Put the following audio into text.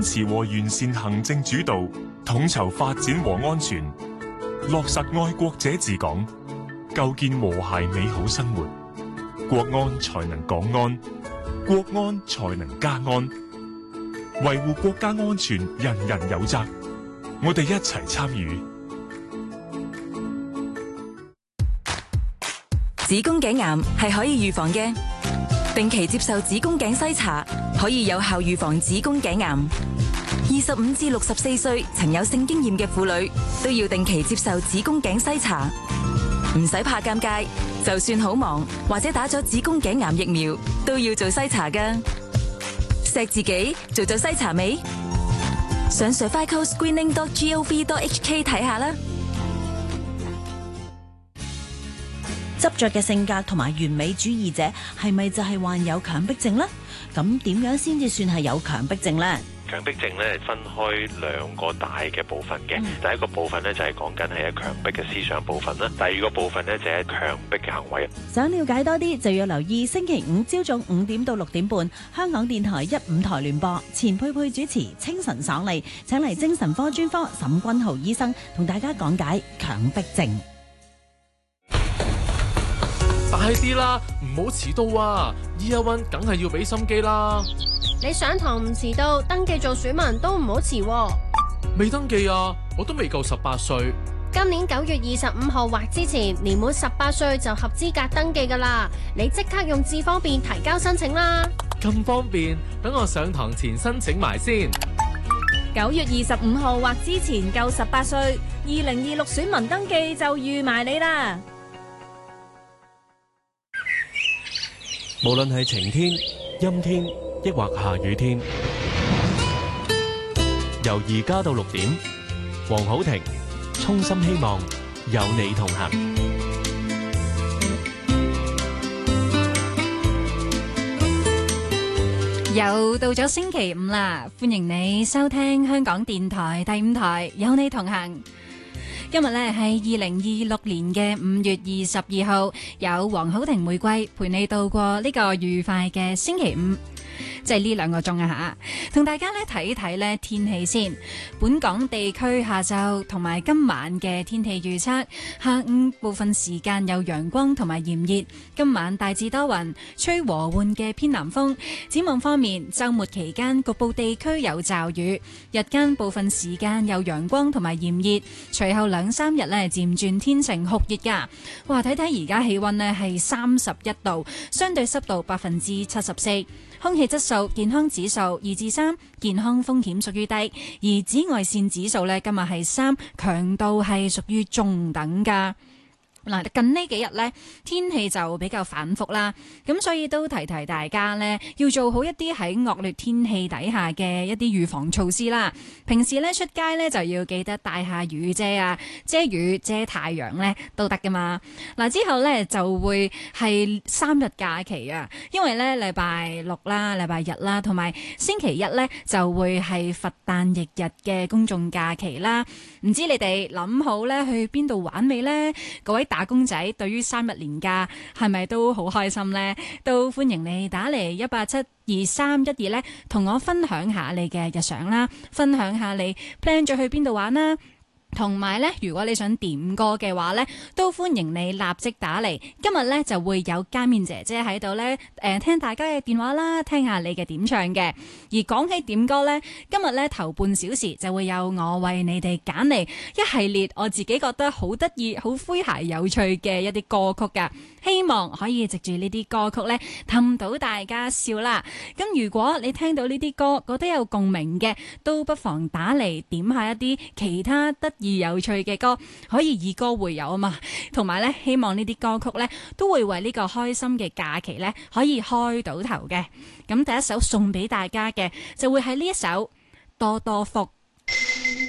持和完善行政主導，統籌發展和安全，落實愛國者治港，構建和諧美好生活。國安才能港安，國安才能家安。維護國家安全，人人有責。我哋一齊參與。 子宮頸癌係可以預防嘅，定期接受子宮頸篩查可以有效預防子宮頸癌。25至64歲曾有性經驗嘅婦女都要定期接受子宮頸篩查，唔使怕尷尬，就算好忙或者打咗子宮頸癌疫苗都要做篩查㗎。錫自己做咗篩查未？上 cervicalscreening.gov.hk 睇下啦。 執着嘅性格同埋完美主義者係咪就係患有強迫症呢？咁點樣先至算係有強迫症呢？ 強迫症咧分開兩個大嘅部分嘅，第一個部分咧就係講緊係強迫嘅思想部分啦，第二個部分咧就係強迫嘅行為。 想了解多啲就要留意星期五朝早5點到6點半，香港電台15台聯播，錢佩佩主持，清晨爽利，請嚟精神科專科沈君豪醫生同大家講解強迫症。 快啲啦，唔好遲到啊！Year One梗係要俾心機啦。 你上堂唔遲到，登記做選民都唔好遲喎。 未登記啊，我都未夠18歲。 今年9月25號或之前，年滿18歲就合資格登記㗎喇。你即刻用智方便提交申請啦。 咁方便，等我上堂前申請埋先。 9月25號或之前夠18歲，2026選民登記就預埋你啦。 無論係晴天、陰天，抑或下雨天，由而家到6點，黃好庭衷心希望有你同行。 又到咗星期五啦，歡迎你收聽香港電台第5台有你同行。今日咧係2026年嘅5月22號，有黃好庭玫瑰陪你度過呢個愉快嘅星期五。即係呢2個鐘啊吓，同大家咧睇一睇咧天氣先。本港地區下晝同埋今晚嘅天氣預測：下午部分時間有陽光同埋炎熱，今晚大致多雲，吹和緩嘅偏南風。展望方面，週末期間局部地區有驟雨，日間部分時間有陽光同埋炎熱，隨後2-3日咧漸轉天晴酷熱㗎。哇！睇睇而家氣溫咧係31度，相對濕度74%。空氣質素健康指數2至3，健康風險屬於低，而紫外線指數呢，今日係3，強度係屬於中等噶。嗱，近呢幾日呢，天氣就比較反覆啦，咁所以都提提大家呢，要做好一啲喺惡劣天氣底下嘅一啲預防措施啦。平時呢，出街呢，就要記得帶下雨遮啊，遮雨遮太陽呢都得噶嘛。嗱，之後呢，就會係3日假期啊，因為呢禮拜六啦、禮拜日啦，同埋星期一呢，就會係佛誕翌日嘅公眾假期啦。唔知你哋諗好呢去邊度玩未呢？各位打工仔對於3日年假係咪都好開心呢？都歡迎你打嚟1872312呢，同我分享下你嘅日常啦，分享下你 plan 咗去邊度玩啦。同埋咧，如果你想點歌嘅話咧，都歡迎你立即打嚟。今日咧就會有家面姐姐喺度咧，聽大家嘅電話啦，聽下你嘅點唱嘅。而講起點歌咧，今日咧頭半小時就會有我為你哋揀嚟一系列我自己覺得好得意、好詼諧有趣嘅一啲歌曲噶。希望可以藉住呢啲歌曲咧，氹到大家笑啦。咁如果你聽到呢啲歌覺得有共鳴嘅，都不妨打嚟點下一啲其他得意有趣嘅歌，可以以歌會友啊嘛。同埋咧，希望呢啲歌曲咧都會為呢個開心嘅假期咧可以開到頭嘅。咁第一首送俾大家嘅就會係呢一首多多福。